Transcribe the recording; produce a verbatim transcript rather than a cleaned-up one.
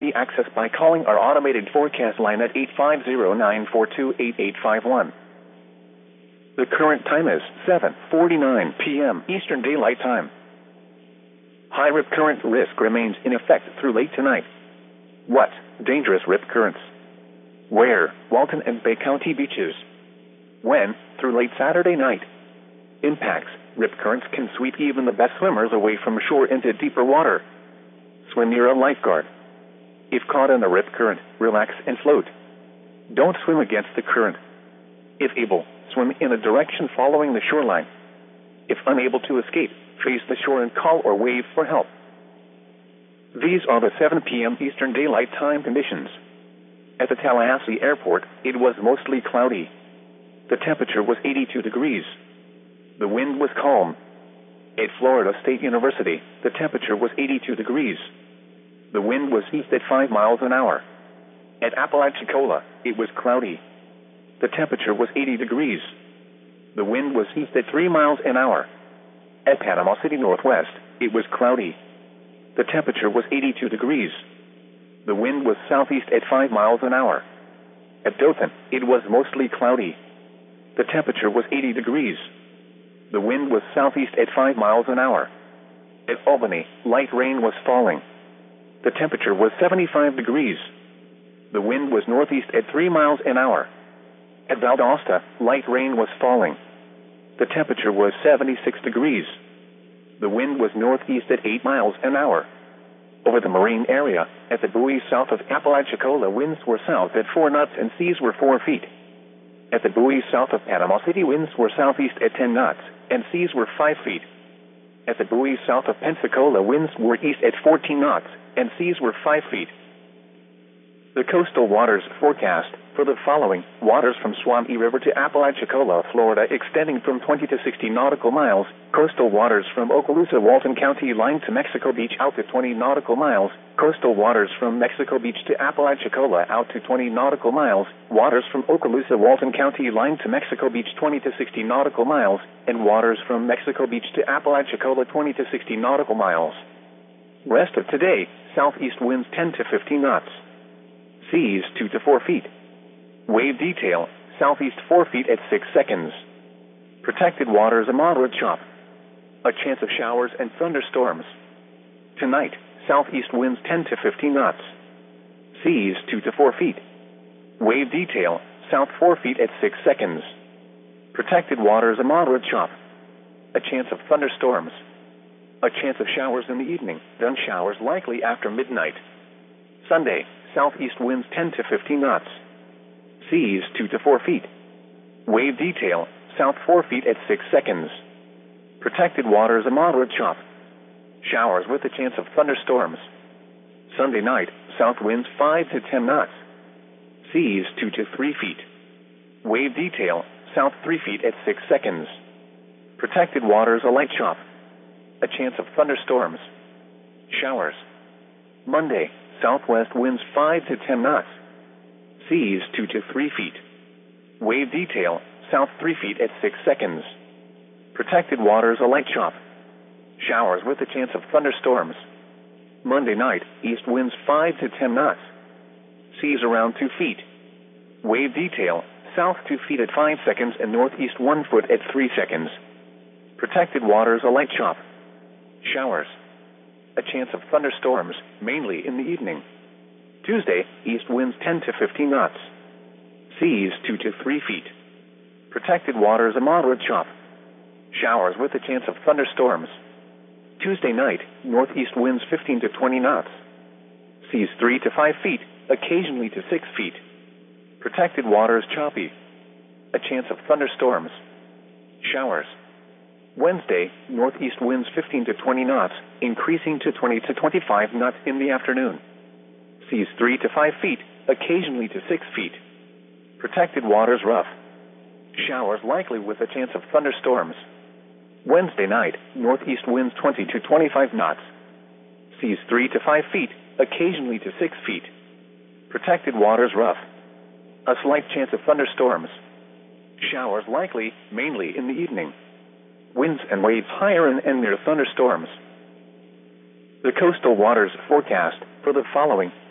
Be accessed by calling our automated forecast line at eight five zero, nine four two, eight eight five one. The current time is seven forty-nine p m Eastern Daylight Time. High rip current risk remains in effect through late tonight. What? Dangerous rip currents. Where? Walton and Bay County beaches. When? Through late Saturday night. Impacts. Rip currents can sweep even the best swimmers away from shore into deeper water. Swim near a lifeguard. If caught in a rip current, relax and float. Don't swim against the current. If able, swim in a direction following the shoreline. If unable to escape, face the shore and call or wave for help. These are the seven p m Eastern Daylight Time conditions. At the Tallahassee Airport, it was mostly cloudy. The temperature was eighty-two degrees. The wind was calm. At Florida State University, the temperature was eighty-two degrees. The wind was east at five miles an hour. At Apalachicola, it was cloudy. The temperature was eighty degrees. The wind was east at three miles an hour. At Panama City Northwest, it was cloudy. The temperature was eighty-two degrees. The wind was southeast at five miles an hour. At Dothan, it was mostly cloudy. The temperature was eighty degrees. The wind was southeast at five miles an hour. At Albany, light rain was falling. The temperature was seventy-five degrees. The wind was northeast at three miles an hour. At Valdosta, light rain was falling. The temperature was seventy-six degrees. The wind was northeast at eight miles an hour. Over the marine area, at the buoys south of Apalachicola, winds were south at four knots and seas were four feet. At the buoys south of Panama City, winds were southeast at ten knots and seas were five feet. At the buoys south of Pensacola, winds were east at fourteen knots and seas were five feet. The coastal waters forecast for the following: waters from Suwannee River to Apalachicola, Florida, extending from twenty to sixty nautical miles. Coastal waters from Okaloosa, Walton County line to Mexico Beach out to twenty nautical miles. Coastal waters from Mexico Beach to Apalachicola out to twenty nautical miles. Waters from Okaloosa, Walton County line to Mexico Beach twenty to sixty nautical miles. And waters from Mexico Beach to Apalachicola twenty to sixty nautical miles. Rest of today, southeast winds ten to fifteen knots. Seas two to four feet. Wave detail, southeast four feet at six seconds. Protected waters a moderate chop. A chance of showers and thunderstorms. Tonight, southeast winds ten to fifteen knots. Seas two to four feet. Wave detail, south four feet at six seconds. Protected waters a moderate chop. A chance of thunderstorms. A chance of showers in the evening, then showers likely after midnight. Sunday, southeast winds ten to fifteen knots. Seas two to four feet. Wave detail, south four feet at six seconds. Protected waters a moderate chop. Showers with a chance of thunderstorms. Sunday night, south winds five to ten knots. Seas two to three feet. Wave detail, south three feet at six seconds. Protected waters a light chop. A chance of thunderstorms. Showers. Monday, southwest winds five to ten knots. Seas two to three feet. Wave detail, south three feet at six seconds. Protected waters a light chop. Showers with a chance of thunderstorms. Monday night, east winds five to ten knots. Seas around two feet. Wave detail, south two feet at five seconds and northeast one foot at three seconds. Protected waters a light chop. Showers. A chance of thunderstorms, mainly in the evening. Tuesday, east winds ten to fifteen knots. Seas two to three feet. Protected waters a moderate chop. Showers with a chance of thunderstorms. Tuesday night, northeast winds fifteen to twenty knots. Seas three to five feet, occasionally to six feet. Protected waters choppy. A chance of thunderstorms. Showers. Wednesday, northeast winds fifteen to twenty knots, increasing to twenty to twenty-five knots in the afternoon. Seas three to five feet, occasionally to six feet. Protected waters rough. Showers likely with a chance of thunderstorms. Wednesday night, northeast winds twenty to twenty-five knots. Seas three to five feet, occasionally to six feet. Protected waters rough. A slight chance of thunderstorms. Showers likely, mainly in the evening. Winds and waves higher and, and near thunderstorms. The coastal waters forecast for the following: